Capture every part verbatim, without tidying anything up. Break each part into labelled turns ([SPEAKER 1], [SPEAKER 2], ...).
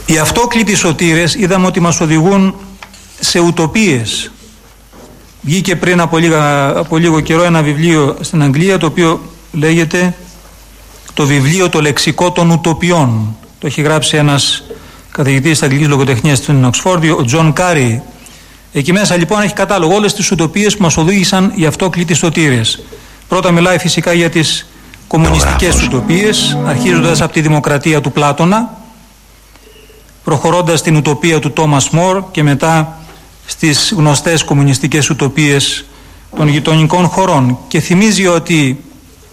[SPEAKER 1] Οι αυτόκλητοι σωτήρες είδαμε ότι μας οδηγούν σε ουτοπίες. Βγήκε πριν από, λίγα, από λίγο καιρό ένα βιβλίο στην Αγγλία, το οποίο λέγεται το βιβλίο «Το λεξικό των ουτοπιών». Το έχει γράψει ένας καθηγητής της Αγγλικής Λογοτεχνίας στην Οξφόρδη, ο Τζον Κάρι. Εκεί μέσα λοιπόν έχει κατάλογο όλες τις ουτοπίες που μας οδήγησαν οι αυτόκλητοι σωτήρες. Πρώτα μιλάει φυσικά για τις κομμουνιστικές ουτοπίες, αρχίζοντας από τη δημοκρατία του Πλάτωνα, προχωρώντας στην ουτοπία του Τόμας Μορ και μετά στις γνωστές κομμουνιστικές ουτοπίες των γειτονικών χωρών. Και θυμίζει ότι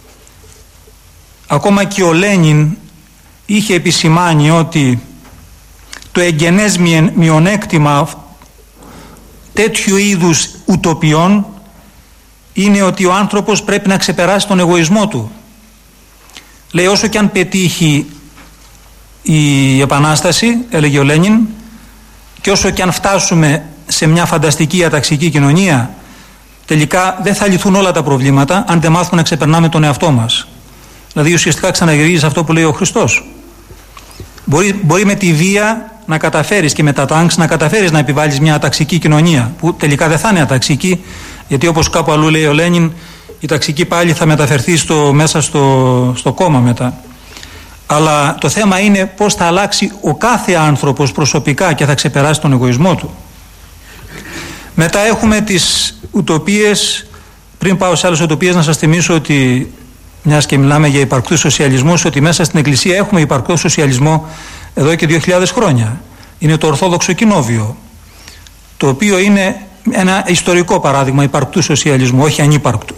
[SPEAKER 1] ακόμα και ο Λένιν είχε επισημάνει ότι το εγγενές μειονέκτημα τέτοιου είδους ουτοπιών είναι ότι ο άνθρωπος πρέπει να ξεπεράσει τον εγωισμό του. Λέει, όσο και αν πετύχει η Επανάσταση, έλεγε ο Λένιν, και όσο και αν φτάσουμε σε μια φανταστική αταξική κοινωνία, τελικά δεν θα λυθούν όλα τα προβλήματα αν δεν μάθουμε να ξεπερνάμε τον εαυτό μας. Δηλαδή ουσιαστικά ξαναγυρίζει αυτό που λέει ο Χριστός. Μπορεί, μπορεί με τη βία να καταφέρεις και με τα τάγκς να καταφέρεις να επιβάλλεις μια αταξική κοινωνία, που τελικά δεν θα είναι αταξική, γιατί όπως κάπου αλλού λέει ο Λένιν, η ταξική πάλι θα μεταφερθεί στο, μέσα στο, στο κόμμα μετά. Αλλά το θέμα είναι πώς θα αλλάξει ο κάθε άνθρωπος προσωπικά και θα ξεπεράσει τον εγωισμό του. Μετά έχουμε τις ουτοπίες. Πριν πάω σε άλλες ουτοπίες, να σας θυμίσω ότι, μιας και μιλάμε για υπαρκτό σοσιαλισμό, ότι μέσα στην Εκκλησία έχουμε υπαρκτό σοσιαλισμό εδώ και δύο χιλιάδες χρόνια. Είναι το Ορθόδοξο Κοινόβιο, το οποίο είναι ένα ιστορικό παράδειγμα υπαρκτού σοσιαλισμού, όχι ανύπαρκτου.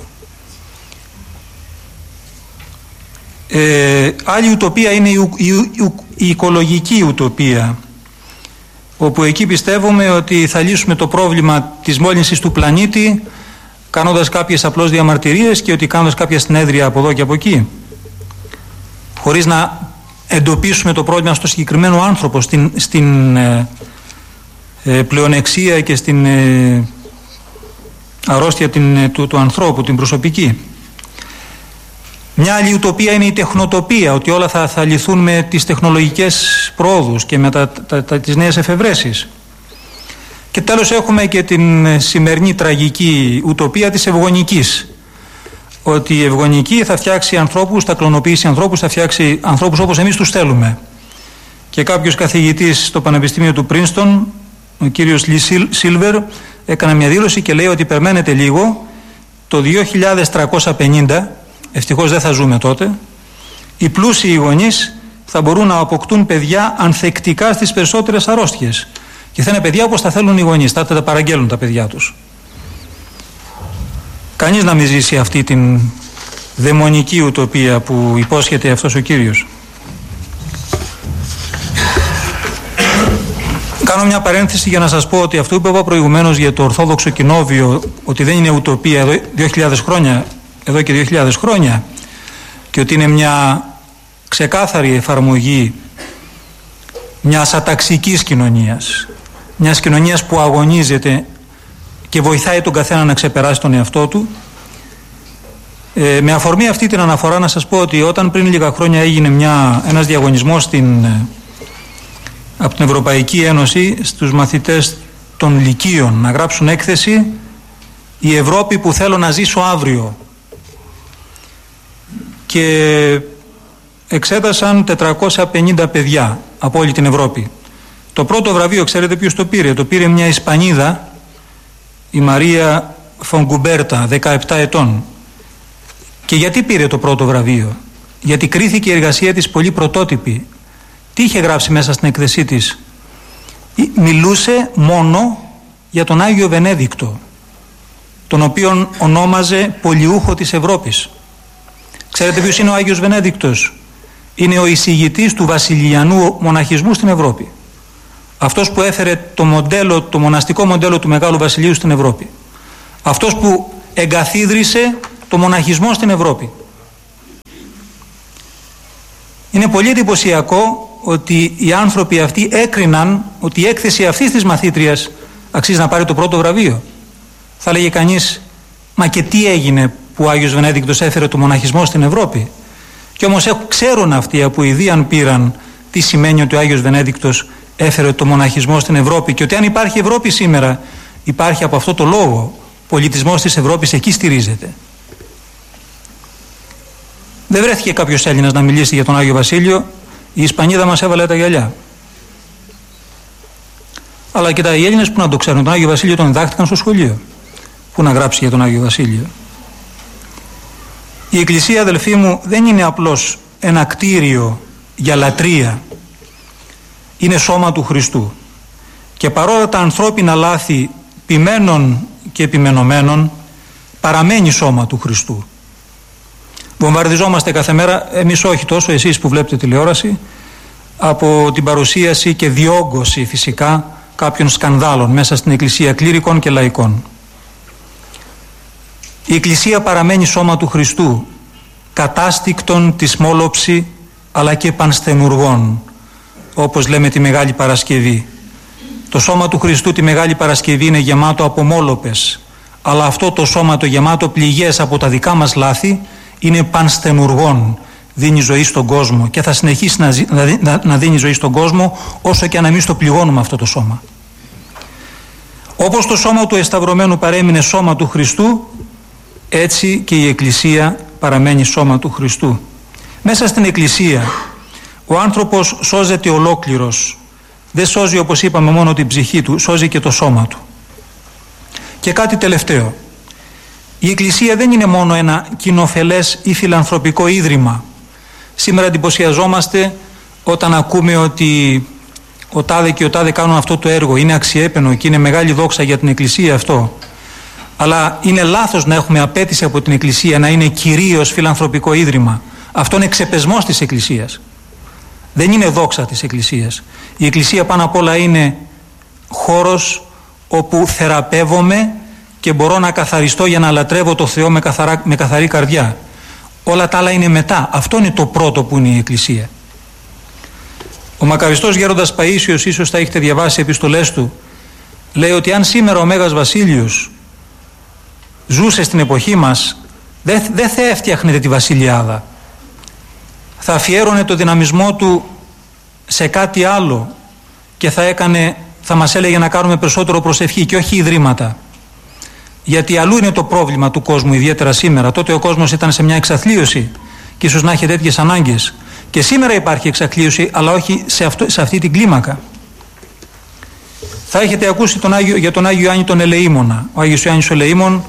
[SPEAKER 1] Ε, άλλη ουτοπία είναι η, η, η, η οικολογική ουτοπία, όπου εκεί πιστεύουμε ότι θα λύσουμε το πρόβλημα της μόλυνσης του πλανήτη κάνοντας κάποιες απλώς διαμαρτυρίες και ότι κάνοντας κάποια συνέδρια από εδώ και από εκεί, χωρίς να εντοπίσουμε το πρόβλημα στο συγκεκριμένο άνθρωπο, στην, στην ε, ε, πλεονεξία και στην ε, αρρώστια την, του, του ανθρώπου, την προσωπική. Μια άλλη ουτοπία είναι η τεχνοτοπία, ότι όλα θα, θα λυθούν με τις τεχνολογικές πρόοδους και με τα, τα, τα, τις νέες εφευρέσεις. Και τέλος έχουμε και την σημερινή τραγική ουτοπία της ευγονικής, ότι η ευγονική θα φτιάξει ανθρώπους, θα κλωνοποιήσει ανθρώπους, θα φτιάξει ανθρώπους όπως εμείς τους θέλουμε. Και κάποιος καθηγητής στο Πανεπιστήμιο του Πρίνστον, ο κύριος Λι Σίλβερ, έκανε μια δήλωση και λέει ότι περιμένετε λίγο, το δύο χιλιάδες τριακόσια πενήντα, ευτυχώς δεν θα ζούμε τότε, οι πλούσιοι γονείς θα μπορούν να αποκτούν παιδιά ανθεκτικά στις περισσότερες αρρώστιες. Και θα είναι παιδιά όπως τα θέλουν οι γονείς, θα τα παραγγέλνουν τα παιδιά τους. Κανείς να μην ζήσει αυτή την δαιμονική ουτοπία που υπόσχεται αυτός ο κύριος. Κάνω μια παρένθεση για να σας πω ότι αυτό που είπα προηγουμένως για το Ορθόδοξο Κοινόβιο, ότι δεν είναι ουτοπία εδώ δύο χιλιάδες χρόνια, εδώ και δύο χιλιάδες χρόνια, και ότι είναι μια ξεκάθαρη εφαρμογή μιας αταξικής κοινωνίας, μιας κοινωνίας που αγωνίζεται και βοηθάει τον καθένα να ξεπεράσει τον εαυτό του. Ε, με αφορμή αυτή την αναφορά να σας πω ότι όταν πριν λίγα χρόνια έγινε μια, ένας διαγωνισμός στην, από την Ευρωπαϊκή Ένωση στους μαθητές των Λυκείων να γράψουν έκθεση «Η Ευρώπη που θέλω να ζήσω αύριο», και εξέτασαν τετρακόσια πενήντα παιδιά από όλη την Ευρώπη. Το πρώτο βραβείο, ξέρετε ποιος το πήρε? Το πήρε μια Ισπανίδα, η Μαρία Φονγκουμπέρτα, δεκαεπτά ετών. Και γιατί πήρε το πρώτο βραβείο? Γιατί κρίθηκε η εργασία της πολύ πρωτότυπη. Τι είχε γράψει μέσα στην έκθεσή της? Μιλούσε μόνο για τον Άγιο Βενέδικτο, τον οποίον ονόμαζε πολιούχο της Ευρώπης. Ξέρετε ποιος είναι ο Άγιος Βενέδικτος? Είναι ο εισηγητής του βασιλιανού μοναχισμού στην Ευρώπη. Αυτός που έφερε το, μοντέλο, το μοναστικό μοντέλο του Μεγάλου Βασιλείου στην Ευρώπη. Αυτός που εγκαθίδρυσε το μοναχισμό στην Ευρώπη. Είναι πολύ εντυπωσιακό ότι οι άνθρωποι αυτοί έκριναν ότι η έκθεση αυτής της μαθήτριας αξίζει να πάρει το πρώτο βραβείο. Θα λέγε κανείς, μα και τι έγινε που ο Άγιος Βενέδικτος έφερε το μοναχισμό στην Ευρώπη? Και όμως ξέρουν αυτοί από ιδίαν πήραν τι σημαίνει ότι ο Άγιος Βενέδικτος έφερε το μοναχισμό στην Ευρώπη και ότι αν υπάρχει Ευρώπη σήμερα υπάρχει από αυτό το λόγο. Ο πολιτισμός της Ευρώπης εκεί στηρίζεται. Δεν βρέθηκε κάποιος Έλληνας να μιλήσει για τον Άγιο Βασίλειο. Η Ισπανίδα μας έβαλε τα γυαλιά. Αλλά και τα οι Έλληνες που να το ξέρουν, τον Άγιο Βασίλειο τον διδάχτηκαν στο σχολείο. Πού να γράψει για τον Άγιο Βασίλειο. Η Εκκλησία, αδελφοί μου, δεν είναι απλώς ένα κτίριο για λατρεία. Είναι σώμα του Χριστού. Και παρόλα τα ανθρώπινα λάθη ποιμένων και επιμενωμένων, παραμένει σώμα του Χριστού. Βομβαρδιζόμαστε κάθε μέρα, εμείς όχι τόσο, εσείς που βλέπετε τηλεόραση, από την παρουσίαση και διόγκωση φυσικά κάποιων σκανδάλων μέσα στην Εκκλησία κλήρικων και λαϊκών. Η Εκκλησία παραμένει σώμα του Χριστού, κατάστικτον της μόλοψη αλλά και πανστενουργών, όπως λέμε τη Μεγάλη Παρασκευή. Το σώμα του Χριστού τη Μεγάλη Παρασκευή είναι γεμάτο από μόλοπες, αλλά αυτό το σώμα το γεμάτο πληγές από τα δικά μας λάθη είναι πανστενουργών, δίνει ζωή στον κόσμο και θα συνεχίσει να, να, να δίνει ζωή στον κόσμο όσο και αν εμείς το πληγώνουμε αυτό το σώμα. Όπως το σώμα του εσταυρωμένου παρέμεινε σώμα του Χριστού, έτσι και η Εκκλησία παραμένει σώμα του Χριστού. Μέσα στην Εκκλησία ο άνθρωπος σώζεται ολόκληρος. Δεν σώζει, όπως είπαμε, μόνο την ψυχή του, σώζει και το σώμα του. Και κάτι τελευταίο. Η Εκκλησία δεν είναι μόνο ένα κοινοφελές ή φιλανθρωπικό ίδρυμα. Σήμερα εντυπωσιαζόμαστε όταν ακούμε ότι ο τάδε και ο τάδε κάνουν αυτό το έργο. Είναι αξιέπαινο και είναι μεγάλη δόξα για την Εκκλησία αυτό. Αλλά είναι λάθος να έχουμε απέτηση από την Εκκλησία να είναι κυρίως φιλανθρωπικό ίδρυμα. Αυτό είναι ξεπεσμός της Εκκλησίας. Δεν είναι δόξα της Εκκλησίας. Η Εκκλησία πάνω απ' όλα είναι χώρος όπου θεραπεύομαι και μπορώ να καθαριστώ για να λατρεύω το Θεό με, καθαρά, με καθαρή καρδιά. Όλα τα άλλα είναι μετά. Αυτό είναι το πρώτο που είναι η Εκκλησία. Ο μακαριστός γέροντας Παΐσιος, ίσως θα έχετε διαβάσει επιστολές του, λέει ότι αν σήμερα ο Μέγας Βασίλειος ζούσε στην εποχή μας, δεν δε θα έφτιαχνε τη βασιλιάδα. Θα αφιέρωνε το δυναμισμό του σε κάτι άλλο και θα έκανε, θα μας έλεγε να κάνουμε περισσότερο προσευχή και όχι ιδρύματα. Γιατί αλλού είναι το πρόβλημα του κόσμου, ιδιαίτερα σήμερα. Τότε ο κόσμος ήταν σε μια εξαθλίωση και ίσως να έχει τέτοιες ανάγκες. Και σήμερα υπάρχει εξαθλίωση, αλλά όχι σε, αυτό, σε αυτή την κλίμακα. Θα έχετε ακούσει τον Άγιο, για τον Άγιο Ιωάννη τον Ελεήμονα. Ο Άγιος Ιωάννης ο Ελεήμων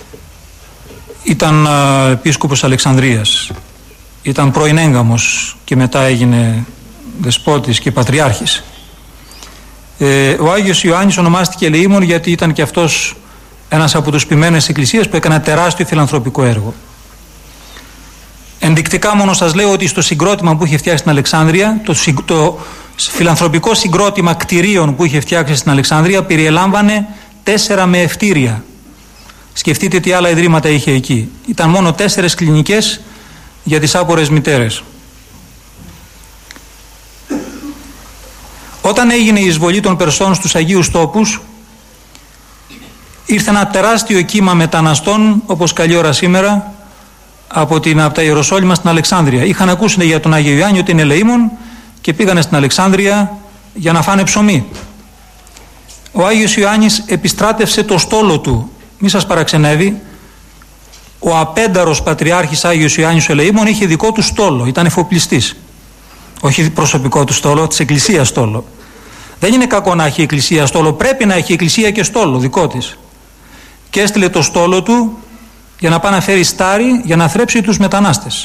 [SPEAKER 1] ήταν α, επίσκοπος Αλεξανδρίας. Ήταν πρώην έγκαμος και μετά έγινε δεσπότης και πατριάρχης. Ε, ο Άγιος Ιωάννης ονομάστηκε Ελεήμων γιατί ήταν και αυτός ένας από τους ποιμένες εκκλησίες που έκανε ένα τεράστιο φιλανθρωπικό έργο. Ενδεικτικά μόνο σας λέω ότι στο συγκρότημα που είχε φτιάξει στην Αλεξάνδρεια, το, το φιλανθρωπικό συγκρότημα κτηρίων που είχε φτιάξει στην Αλεξάνδρεια περιελάμβανε τέσσερα με ευτήρια. Σκεφτείτε τι άλλα ιδρύματα είχε εκεί. Ήταν μόνο τέσσερες κλινικές για τις άπορες μητέρες. Όταν έγινε η εισβολή των Περσών στους Αγίους Τόπους, ήρθε ένα τεράστιο κύμα μεταναστών, όπως καλή ώρα σήμερα, από, την, από τα Ιεροσόλυμα στην Αλεξάνδρεια. Είχαν ακούσει για τον Άγιο Ιωάννη ότι είναι ελεήμων και πήγανε στην Αλεξάνδρεια για να φάνε ψωμί. Ο Άγιος Ιωάννης επιστράτευσε το στόλο του. Μη σας παραξενεύει, ο απένταρος πατριάρχης Άγιος Ιωάννης ο Ελεήμων είχε δικό του στόλο, ήταν εφοπλιστής. Όχι προσωπικό του στόλο, της Εκκλησίας στόλο. Δεν είναι κακό να έχει η Εκκλησία στόλο, πρέπει να έχει η Εκκλησία και στόλο δικό της. Και έστειλε το στόλο του για να πάει να φέρει στάρι για να θρέψει τους μετανάστες.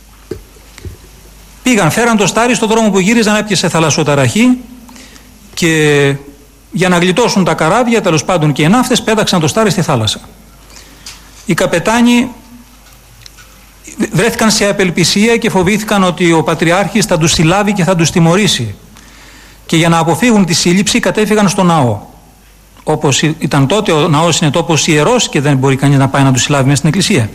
[SPEAKER 1] Πήγαν, φέραν το στάρι, στον δρόμο που γύριζαν έπιασε θαλασσοταραχή και για να γλιτώσουν τα καράβια, τέλος πάντων και οι ναύτες, πέταξαν το στάρι στη θάλασσα. Οι καπετάνοι βρέθηκαν σε απελπισία και φοβήθηκαν ότι ο Πατριάρχης θα τους συλλάβει και θα τους τιμωρήσει. Και για να αποφύγουν τη σύλληψη κατέφυγαν στο ναό. Όπως ήταν τότε, ο ναός είναι τόπος ιερός και δεν μπορεί κανείς να πάει να τους συλλάβει μέσα στην εκκλησία.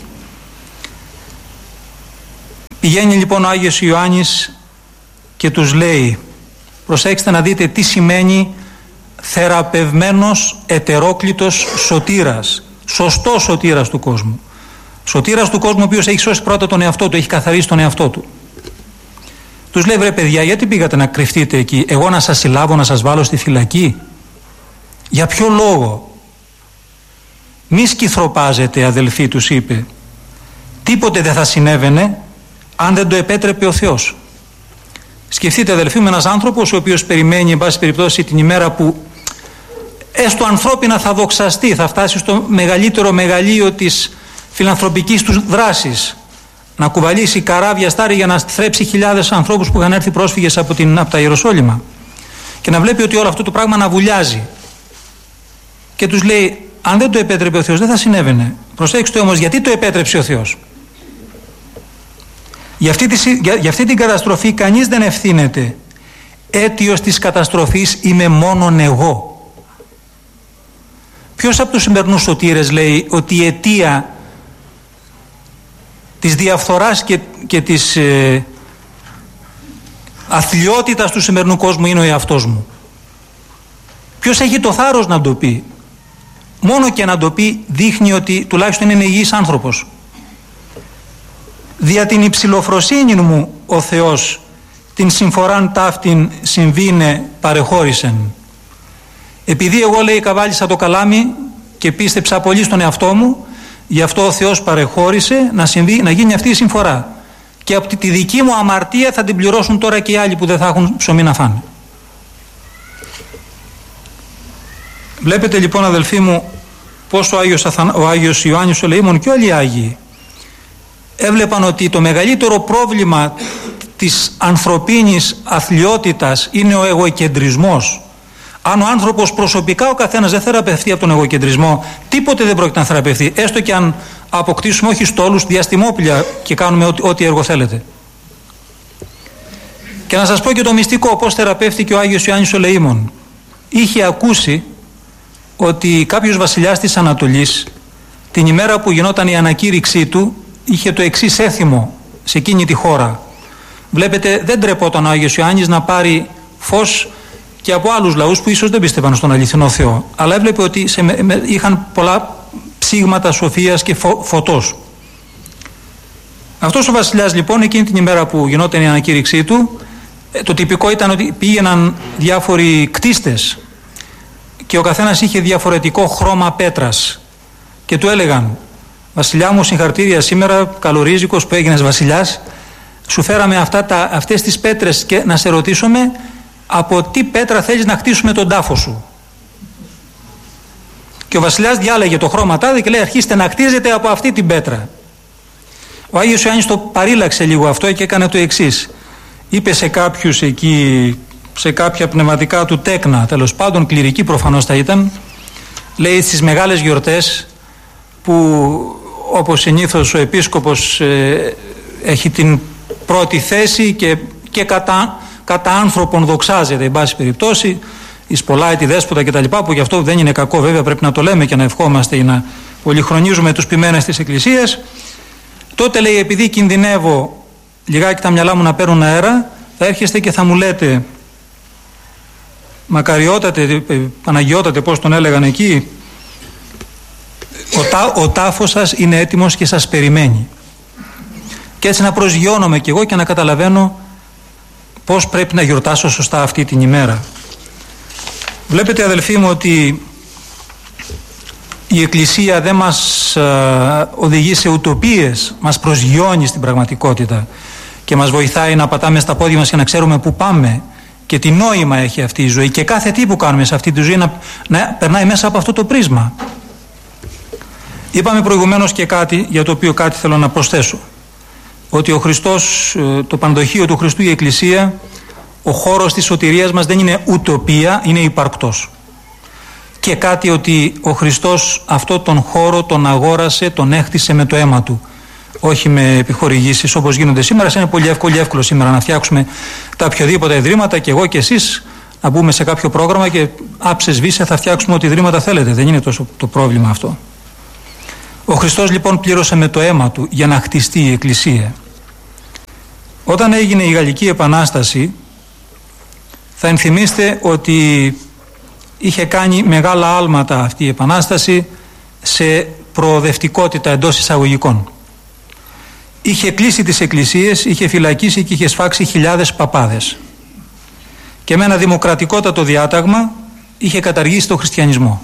[SPEAKER 1] Πηγαίνει λοιπόν ο Άγιος Ιωάννης και τους λέει, προσέξτε να δείτε τι σημαίνει θεραπευμένος, ετερόκλητος σωτήρας, σωστός σωτήρας του κόσμου. Σωτήρας του κόσμου ο οποίος έχει σώσει πρώτα τον εαυτό του, έχει καθαρίσει τον εαυτό του. Τους λέει: βρε παιδιά, γιατί πήγατε να κρυφτείτε εκεί, εγώ να σας συλλάβω, να σας βάλω στη φυλακή? Για ποιο λόγο? Μη σκυθροπάζετε, αδελφοί, τους είπε. Τίποτε δεν θα συνέβαινε αν δεν το επέτρεπε ο Θεός. Σκεφτείτε, αδελφοί μου, ένας άνθρωπος ο οποίος περιμένει, εν πάση περιπτώσει, την ημέρα που έστω ανθρώπινα θα δοξαστεί, θα φτάσει στο μεγαλύτερο μεγαλείο της φιλανθρωπικής του δράσης, να κουβαλήσει καράβια στάρι για να θρέψει χιλιάδες ανθρώπους που είχαν έρθει πρόσφυγες από, την, από τα Ιεροσόλυμα, και να βλέπει ότι όλο αυτό το πράγμα να βουλιάζει, και τους λέει: αν δεν το επέτρεπε ο Θεός δεν θα συνέβαινε. Προσέξτε όμως, γιατί το επέτρεψε ο Θεός? Για αυτή, τη, για, για αυτή την καταστροφή κανείς δεν ευθύνεται. Αίτιος της καταστροφής είμαι μόνον εγώ. Ποιος από τους σημερινούς σωτήρες λέει ότι η αιτία της διαφθοράς και, και της ε, αθλιότητας του σημερινού κόσμου είναι ο εαυτός μου? Ποιος έχει το θάρρος να το πει? Μόνο και να το πει δείχνει ότι τουλάχιστον είναι υγιής άνθρωπος. Δια την υψηλοφροσύνη μου ο Θεός την συμφοράν ταύτην συμβήνε παρεχώρησεν. Επειδή εγώ, λέει, καβάλισα το καλάμι και πίστεψα πολύ στον εαυτό μου, γι' αυτό ο Θεός παρεχώρησε να, συμβεί, να γίνει αυτή η συμφορά. Και από τη δική μου αμαρτία θα την πληρώσουν τώρα και οι άλλοι που δεν θα έχουν ψωμί να φάνε. Βλέπετε λοιπόν, αδελφοί μου, πως ο Άγιος, Αθανα... ο Άγιος Ιωάννης ο Λεήμων και όλοι οι Άγιοι έβλεπαν ότι το μεγαλύτερο πρόβλημα της ανθρωπίνης αθλιότητας είναι ο εγωκεντρισμός. Αν ο άνθρωπος προσωπικά, ο καθένας, δεν θεραπευτεί από τον εγωκεντρισμό, τίποτε δεν πρόκειται να θεραπευτεί, έστω και αν αποκτήσουμε όχι στόλους, διαστημόπλια και κάνουμε ό,τι, ό,τι έργο θέλετε. Και να σας πω και το μυστικό, πώς θεραπεύτηκε ο Άγιος Ιωάννης ο Λεήμων. Είχε ακούσει ότι κάποιος βασιλιάς της Ανατολής, την ημέρα που γινόταν η ανακήρυξή του, είχε το εξής έθιμο σε εκείνη τη χώρα. Βλέπετε, δεν τρεπόταν ο Άγιος Ιωάννης να πάρει φως και από άλλους λαούς που ίσως δεν πίστευαν στον αληθινό Θεό, αλλά έβλεπε ότι σε, με, με, είχαν πολλά ψήγματα σοφίας και φω, φωτός. Αυτός ο βασιλιάς λοιπόν, εκείνη την ημέρα που γινόταν η ανακήρυξή του, το τυπικό ήταν ότι πήγαιναν διάφοροι κτίστες και ο καθένας είχε διαφορετικό χρώμα πέτρας και του έλεγαν: βασιλιά μου, συγχαρητήρια, σήμερα καλορίζικος που έγινες βασιλιάς, σου φέραμε αυτά τα, αυτές τις πέτρες και να σε ρωτήσουμε από τι πέτρα θέλεις να χτίσουμε τον τάφο σου. Και ο βασιλιάς διάλεγε το χρώμα τάδε και λέει: αρχίστε να χτίζετε από αυτή την πέτρα. Ο Άγιος Ιωάννης το παρήλαξε λίγο αυτό και έκανε το εξής. Είπε σε κάποιους εκεί, σε κάποια πνευματικά του τέκνα, τέλος πάντων κληρική προφανώς θα ήταν, λέει, στις μεγάλες γιορτές που όπως συνήθως ο επίσκοπος ε, έχει την πρώτη θέση και, και κατά, κατά άνθρωπον δοξάζεται, εν πάση περιπτώσει, εισπολάει τη δέσποτα κτλ., που γι' αυτό δεν είναι κακό βέβαια, πρέπει να το λέμε και να ευχόμαστε ή να πολυχρονίζουμε τους ποιμένες της Εκκλησίας. Τότε λέει, επειδή κινδυνεύω λιγάκι τα μυαλά μου να παίρνουν αέρα, θα έρχεστε και θα μου λέτε: μακαριότατε, Παναγιώτατε, πώς τον έλεγαν εκεί, ο, τά, ο τάφος σας είναι έτοιμος και σας περιμένει. Και έτσι να προσγειώνομαι κι εγώ και να καταλαβαίνω πώς πρέπει να γιορτάσω σωστά αυτή την ημέρα. Βλέπετε, αδελφοί μου, ότι η Εκκλησία δεν μας α, οδηγεί σε ουτοπίες, μας προσγειώνει στην πραγματικότητα και μας βοηθάει να πατάμε στα πόδια μας και να ξέρουμε πού πάμε και τι νόημα έχει αυτή η ζωή, και κάθε τι που κάνουμε σε αυτή τη ζωή να, να περνάει μέσα από αυτό το πρίσμα. Είπαμε προηγουμένως και κάτι για το οποίο κάτι θέλω να προσθέσω, ότι ο Χριστός, το πανδοχείο του Χριστού, η Εκκλησία, ο χώρος της σωτηρίας μας δεν είναι ουτοπία, είναι υπαρκτός. Και κάτι, ότι ο Χριστός αυτό τον χώρο τον αγόρασε, τον έχτισε με το αίμα του, όχι με επιχορηγήσεις όπως γίνονται σήμερα. Είναι πολύ εύκολο, εύκολο σήμερα να φτιάξουμε τα οποιοδήποτε ιδρύματα, και εγώ και εσείς να μπούμε σε κάποιο πρόγραμμα και άψε σβήσε θα φτιάξουμε ό,τι ιδρύματα θέλετε. Δεν είναι τόσο το πρόβλημα αυτό. Ο Χριστός λοιπόν πλήρωσε με το αίμα του για να χτιστεί η Εκκλησία. Όταν έγινε η Γαλλική Επανάσταση, θα ενθυμίστε ότι είχε κάνει μεγάλα άλματα αυτή η Επανάσταση σε προοδευτικότητα εντός εισαγωγικών. είχε κλείσει τις εκκλησίες, είχε φυλακίσει και είχε σφάξει χιλιάδες παπάδες. Και με ένα δημοκρατικότατο διάταγμα είχε καταργήσει τον χριστιανισμό.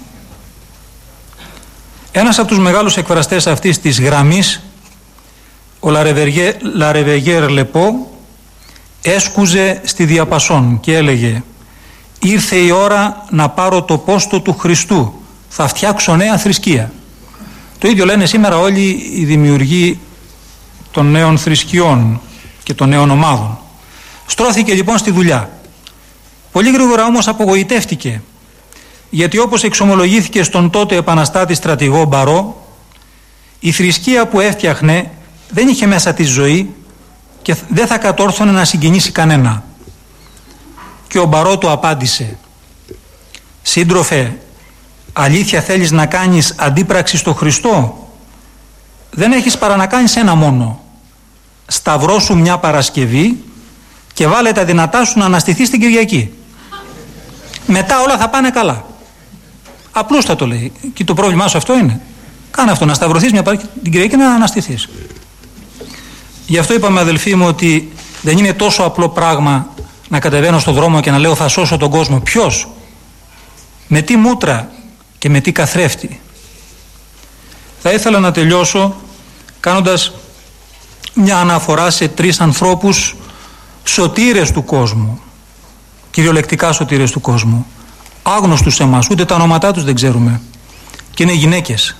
[SPEAKER 1] Ένας από τους μεγάλους εκφραστές αυτής της γραμμής, ο Λαρεβεγέρ Λεπό, έσκουζε στη διαπασόν και έλεγε: «Ήρθε η ώρα να πάρω το πόστο του Χριστού, θα φτιάξω νέα θρησκεία». Το ίδιο λένε σήμερα όλοι οι δημιουργοί των νέων θρησκειών και των νέων ομάδων. Στρώθηκε λοιπόν στη δουλειά. Πολύ γρήγορα όμως απογοητεύτηκε, γιατί όπως εξομολογήθηκε στον τότε επαναστάτη στρατηγό Μπαρό, η θρησκεία που έφτιαχνε δεν είχε μέσα τη ζωή και δεν θα κατόρθωνε να συγκινήσει κανένα. Και ο Μπαρό του απάντησε: «Σύντροφε, αλήθεια θέλεις να κάνεις αντίπραξη στο Χριστό? Δεν έχεις παρά να κάνεις ένα μόνο. Σταυρώσου μια Παρασκευή και βάλε τα δυνατά σου να αναστηθείς την Κυριακή. Μετά όλα θα πάνε καλά». Απλούστατο λέει. Και το πρόβλημά σου αυτό είναι. Κάνε αυτό, να σταυρωθείς μια Παρασκευή την Κυριακή και να αναστηθείς. Γι' αυτό είπαμε, αδελφοί μου, ότι δεν είναι τόσο απλό πράγμα να κατεβαίνω στον δρόμο και να λέω θα σώσω τον κόσμο. Ποιος? Με τι μούτρα και με τι καθρέφτη? Θα ήθελα να τελειώσω κάνοντας μια αναφορά σε τρεις ανθρώπους σωτήρες του κόσμου, κυριολεκτικά σωτήρες του κόσμου, άγνωστους σε εμάς, ούτε τα ονόματά τους δεν ξέρουμε, και είναι γυναίκες.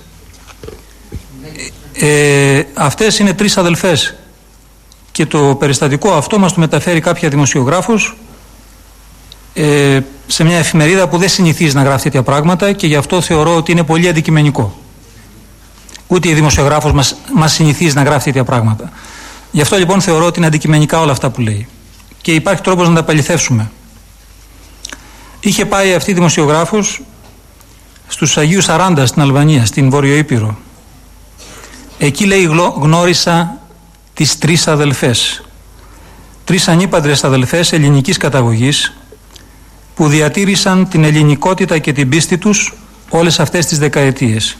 [SPEAKER 1] Ε, αυτές είναι τρεις αδελφές και το περιστατικό αυτό μας το μεταφέρει κάποια δημοσιογράφος ε, σε μια εφημερίδα που δεν συνηθίζει να γράφει τέτοια πράγματα, και γι' αυτό θεωρώ ότι είναι πολύ αντικειμενικό. Ούτε η δημοσιογράφος μας, μας συνηθίζει να γράφει τέτοια πράγματα. Γι' αυτό λοιπόν θεωρώ ότι είναι αντικειμενικά όλα αυτά που λέει. Και υπάρχει τρόπος να τα παληθεύσουμε. Είχε πάει αυτή η δημοσιογράφος στους Αγίους Σαράντα στην Αλβανία, στην Βόρειο Ήπειρο. Εκεί λέει γνώρισα τις τρεις αδελφές. Τρεις ανήπαντρες αδελφές ελληνικής καταγωγής που διατήρησαν την ελληνικότητα και την πίστη τους όλες αυτές τις δεκαετίες.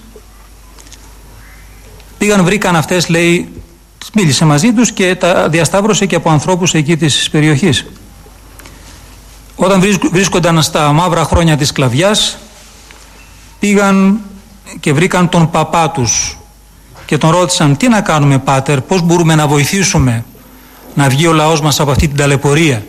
[SPEAKER 1] Πήγαν, βρήκαν αυτές, λέει, μίλησε μαζί τους και τα διασταύρωσε και από ανθρώπους εκεί της περιοχής. Όταν βρίσκονταν στα μαύρα χρόνια της σκλαβιάς, πήγαν και βρήκαν τον παπά τους και τον ρώτησαν: «Τι να κάνουμε, πάτερ, πώς μπορούμε να βοηθήσουμε να βγει ο λαός μας από αυτή την ταλαιπωρία?»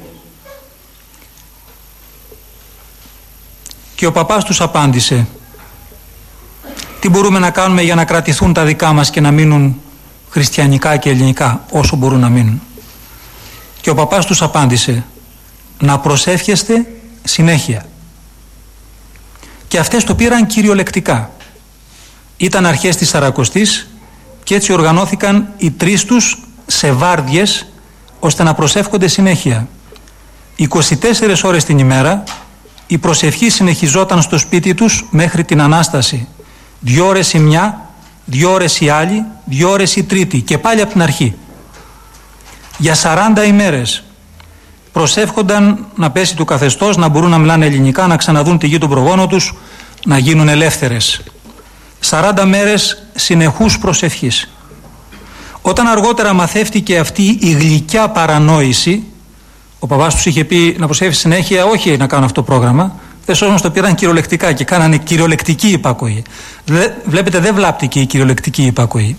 [SPEAKER 1] Και ο παπάς τους απάντησε: «Τι μπορούμε να κάνουμε για να κρατηθούν τα δικά μας και να μείνουν χριστιανικά και ελληνικά όσο μπορούν να μείνουν?» Και ο παπάς τους απάντησε: «Να προσεύχεστε συνέχεια». Και αυτές το πήραν κυριολεκτικά. Ήταν αρχές της Σαρακοστής και έτσι οργανώθηκαν οι τρεις τους σε βάρδιες ώστε να προσεύχονται συνέχεια. είκοσι τέσσερις ώρες την ημέρα η προσευχή συνεχιζόταν στο σπίτι τους μέχρι την Ανάσταση. Δυο ώρες η μια, δυο ώρες η άλλη, δυο ώρες η τρίτη, και πάλι από την αρχή. Για σαράντα ημέρες προσεύχονταν να πέσει το καθεστώς, να μπορούν να μιλάνε ελληνικά, να ξαναδούν τη γη των προγόνων τους, να γίνουν ελεύθερες. σαράντα μέρες συνεχούς προσευχής. Όταν αργότερα μαθεύτηκε αυτή η γλυκιά παρανόηση, ο παπάς τους είχε πει να προσεύχει συνέχεια, όχι να κάνουν αυτό το πρόγραμμα. Δες όμως το πήραν κυριολεκτικά και κάνανε κυριολεκτική υπακοή. Δε, βλέπετε, δεν βλάπτηκε η κυριολεκτική υπακοή.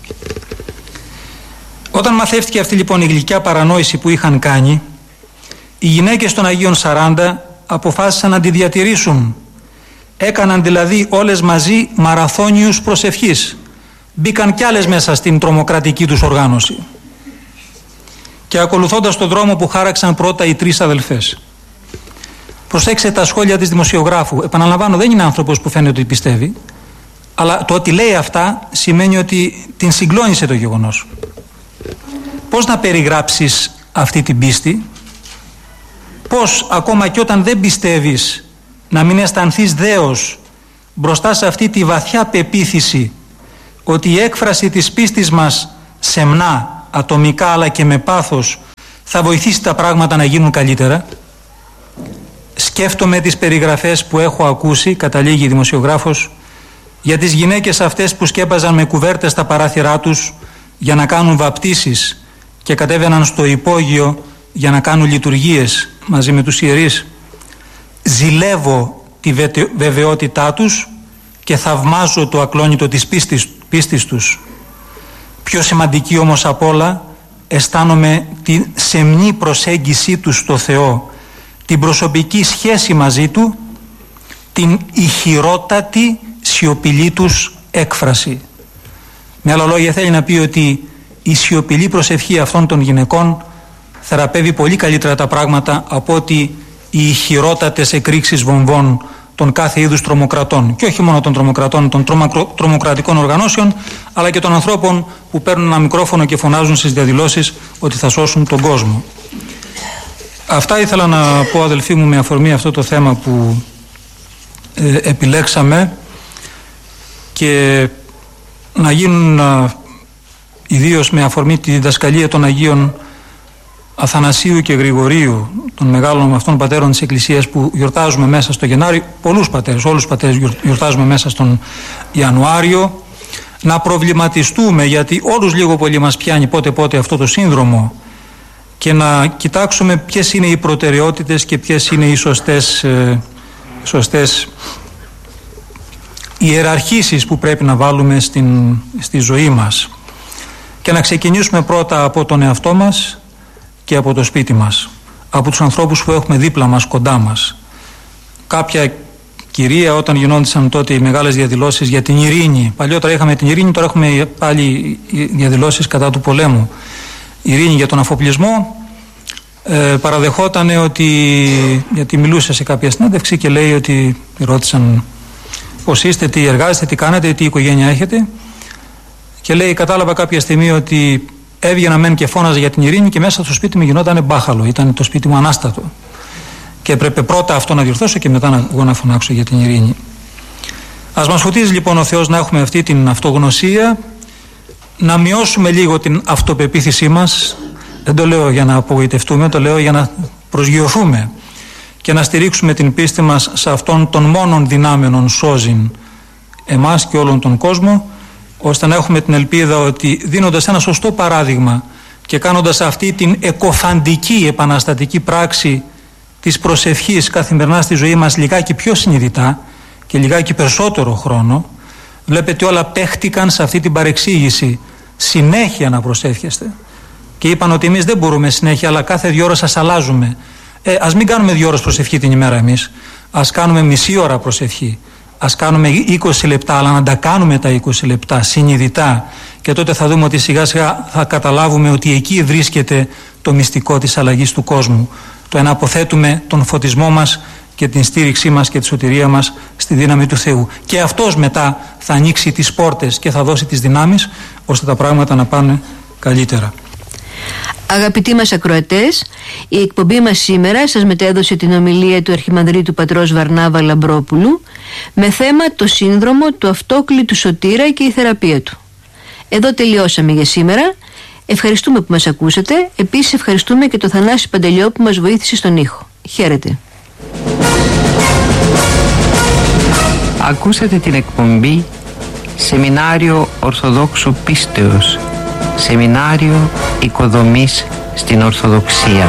[SPEAKER 1] Όταν μαθεύτηκε αυτή λοιπόν η γλυκιά παρανόηση που είχαν κάνει, οι γυναίκες των Αγίων Σαράντα αποφάσισαν να τη διατηρήσουν. Έκαναν δηλαδή όλες μαζί μαραθώνιους προσευχής. Μπήκαν κι άλλες μέσα στην τρομοκρατική τους οργάνωση. Και ακολουθώντας τον δρόμο που χάραξαν πρώτα οι τρεις αδελφές. Προσέξτε τα σχόλια της δημοσιογράφου. Επαναλαμβάνω, δεν είναι άνθρωπος που φαίνεται ότι πιστεύει, αλλά το ότι λέει αυτά σημαίνει ότι την συγκλώνησε το γεγονός. Πώς να περιγράψεις αυτή την πίστη? Πώς ακόμα και όταν δεν πιστεύεις να μην αισθανθείς δέος μπροστά σε αυτή τη βαθιά πεποίθηση ότι η έκφραση της πίστης μας σεμνά, ατομικά αλλά και με πάθος θα βοηθήσει τα πράγματα να γίνουν καλύτερα? Σκέφτομαι τις περιγραφές που έχω ακούσει, καταλήγει η δημοσιογράφος, για τις γυναίκες αυτές που σκέπαζαν με κουβέρτες στα παράθυρά τους για να κάνουν βαπτίσεις και κατέβαιναν στο υπόγειο για να κάνουν λειτουργίες μαζί με τους ιερείς. Ζηλεύω τη βεβαιότητά τους και θαυμάζω το ακλόνητο της πίστης, πίστης τους. Πιο σημαντική όμως απ' όλα, αισθάνομαι τη σεμνή προσέγγιση τους στο Θεό, την προσωπική σχέση μαζί Του, την ηχηρότατη σιωπηλή τους έκφραση. Με άλλα λόγια θέλει να πει ότι η σιωπηλή προσευχή αυτών των γυναικών θεραπεύει πολύ καλύτερα τα πράγματα από ότι οι ηχηρότατες εκρήξεις βομβών των κάθε είδους τρομοκρατών, και όχι μόνο των τρομοκρατών, των τρομοκρατικών οργανώσεων, αλλά και των ανθρώπων που παίρνουν ένα μικρόφωνο και φωνάζουν στις διαδηλώσεις ότι θα σώσουν τον κόσμο. Αυτά ήθελα να πω, αδελφοί μου, με αφορμή αυτό το θέμα που ε, επιλέξαμε, και να γίνουν α, ιδίως με αφορμή τη διδασκαλία των Αγίων Αθανασίου και Γρηγορίου, των μεγάλων αυτών πατέρων της Εκκλησίας που γιορτάζουμε μέσα στο Γενάρη, πολλούς πατέρες, όλους τους πατέρες γιορτάζουμε μέσα στον Ιανουάριο, να προβληματιστούμε, γιατί όλους λίγο πολύ μας πιάνει πότε πότε αυτό το σύνδρομο, και να κοιτάξουμε ποιες είναι οι προτεραιότητες και ποιες είναι οι σωστές, ε, σωστές ιεραρχήσεις που πρέπει να βάλουμε στην, στη ζωή μας, και να ξεκινήσουμε πρώτα από τον εαυτό μας και από το σπίτι μας, από τους ανθρώπους που έχουμε δίπλα μας, κοντά μας. Κάποια κυρία, όταν γινόντουσαν τότε οι μεγάλες διαδηλώσεις για την ειρήνη, παλιότερα είχαμε την ειρήνη, τώρα έχουμε πάλι διαδηλώσεις κατά του πολέμου, ειρήνη για τον αφοπλισμό, ε, παραδεχότανε ότι, γιατί μιλούσε σε κάποια συνέντευξη και λέει ότι ρώτησαν πώς είστε, τι εργάζεστε, τι κάνετε, τι οικογένεια έχετε, και λέει κατάλαβα κάποια στιγμή ότι έβγαινα μεν και φώναζα για την ειρήνη και μέσα στο σπίτι μου γινόταν μπάχαλο, ήταν το σπίτι μου ανάστατο και έπρεπε πρώτα αυτό να διορθώσω και μετά να, εγώ να φωνάξω για την ειρήνη. Ας μας φωτίζει λοιπόν ο Θεός να έχουμε αυτή την αυτογνωσία, να μειώσουμε λίγο την αυτοπεποίθησή μας. Δεν το λέω για να απογοητευτούμε, το λέω για να προσγειωθούμε και να στηρίξουμε την πίστη μας σε αυτόν τον μόνον δυνάμενον σώζειν εμάς και όλον τον κόσμο, ώστε να έχουμε την ελπίδα ότι δίνοντας ένα σωστό παράδειγμα και κάνοντας αυτή την εκοφαντική επαναστατική πράξη της προσευχής καθημερινά στη ζωή μας λιγάκι πιο συνειδητά και λιγάκι περισσότερο χρόνο, βλέπετε όλα παίχτηκαν σε αυτή την παρεξήγηση, συνέχεια να προσεύχεστε, και είπαν ότι εμείς δεν μπορούμε συνέχεια, αλλά κάθε δύο ώρες σας αλλάζουμε. Ε, ας μην κάνουμε δύο ώρες προσευχή την ημέρα εμείς, ας κάνουμε μισή ώρα προσευχή, ας κάνουμε είκοσι λεπτά, αλλά να τα κάνουμε τα είκοσι λεπτά συνειδητά, και τότε θα δούμε ότι σιγά σιγά θα καταλάβουμε ότι εκεί βρίσκεται το μυστικό της αλλαγής του κόσμου, το να αποθέτουμε τον φωτισμό μας και την στήριξή μας και τη σωτηρία μας στη δύναμη του Θεού, και αυτός μετά θα ανοίξει τις πόρτες και θα δώσει τις δυνάμεις ώστε τα πράγματα να πάνε καλύτερα.
[SPEAKER 2] Αγαπητοί μας ακροατές, η εκπομπή μας σήμερα σας μετέδωσε την ομιλία του Αρχιμανδρίτου Πατρός Βαρνάβα Λαμπρόπουλου με θέμα το σύνδρομο του αυτόκλητου σωτήρα και η θεραπεία του. Εδώ τελειώσαμε για σήμερα. Ευχαριστούμε που μας ακούσατε. Επίσης ευχαριστούμε και τον Θανάση Παντελιό που μας βοήθησε στον ήχο. Χαίρετε.
[SPEAKER 3] Ακούσατε την εκπομπή Σεμινάριο Ορθοδόξου Πίστεως, Σεμινάριο Οικοδομής στην Ορθοδοξία.